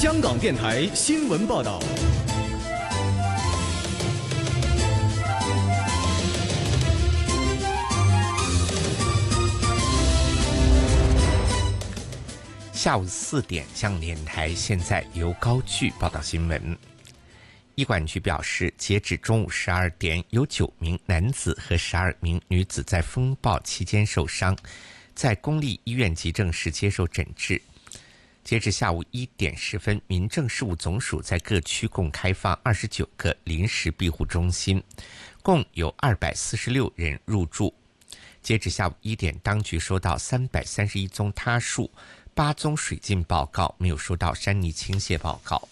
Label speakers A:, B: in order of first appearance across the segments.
A: 香港电台新闻报道。
B: 下午4点，香港电台现在由高炬报道新闻。医管局表示，截止中午12点，有9名男子和12名女子在风暴期间受伤，在公立医院急症室接受诊治。截至下午1点10分，民政事务总署在各区共开放29个临时庇护中心，共有246人入住。截至下午1点，当局收到331宗塌树、8宗水浸报告，没有收到山泥倾泻报告。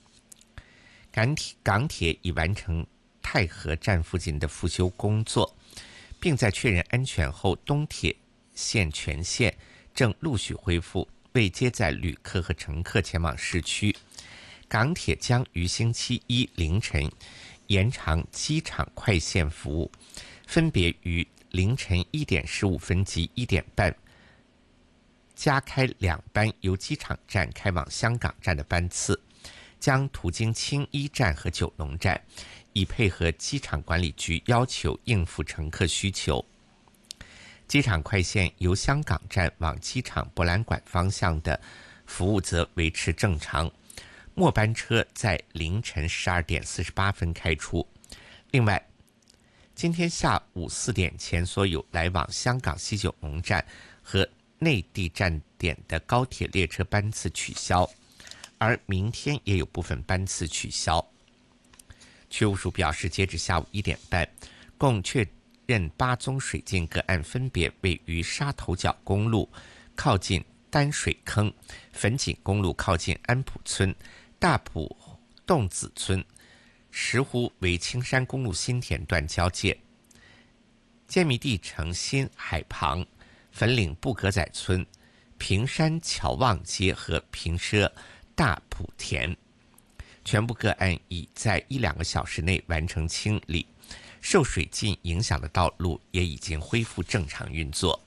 B: 港铁已完成太和站附近的复修工作，并在确认安全后，东铁线全线正陆续恢复，为接载旅客和乘客前往市区。港铁将于星期一凌晨延长机场快线服务，分别于凌晨1点15分及1点半加开2班由机场站开往香港站的班次，将途经青衣站和九龙站，以配合机场管理局要求应付乘客需求。机场快线由香港站往机场博览馆方向的服务则维持正常，末班车在凌晨12点48分开出。另外，今天下午4点前，所有来往香港西九龙站和内地站点的高铁列车班次取消，而明天也有部分班次取消。区务署表示，截至下午1点半，共确认8宗水浸个案，分别位于沙头角公路靠近丹水坑、粉锦公路靠近安埔村、大埔洞子村、石湖为青山公路新田段交界、建密地城新海旁、粉岭布格仔村、平山乔旺街和平社大埔田。全部个案已在1-2个小时内完成清理，受水浸影响的道路也已经恢复正常运作。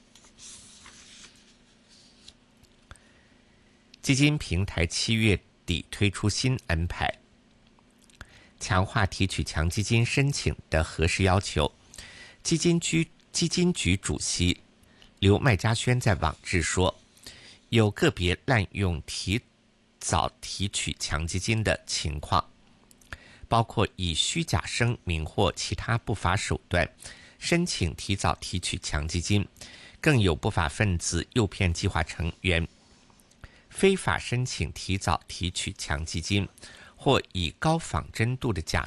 B: 基金平台7月底推出新安排，强化提取强基金申请的核实要求。基金局主席刘麦嘉轩在网志说，有个别滥用提早提取强基金的情况，包括以虚假声明或其他不法手段申请提早提取强基金，更有不法分子诱骗计划成员非法申请提早提取强基金，或以高仿真度的假